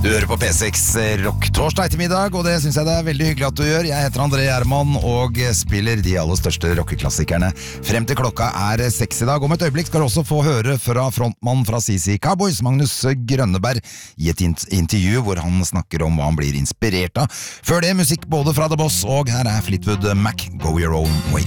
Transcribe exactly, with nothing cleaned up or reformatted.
Du hører på P seks Rock torsdag ettermiddag, og det synes jeg det er veldig hyggelig at du gjør. Jeg heter André Gjerman og spiller de aller største rockeklassikerne frem til klokka er seks i dag. Om et øyeblikk skal du også få høre fra frontmann fra C C Cowboys, Magnus Grønneberg, i et intervju hvor han snakker om hva han blir inspirert av. Før det musikk både fra The Boss, og her er Fleetwood Mac, Go Your Own Way.